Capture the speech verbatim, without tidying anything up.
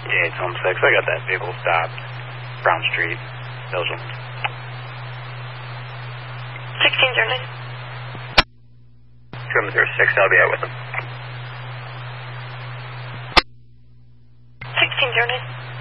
Yeah, it's home six. I got that vehicle stopped. Brown Street, Belgium. sixteen zero nine. Trim zero six, I'll be out with them. sixteen zero nine.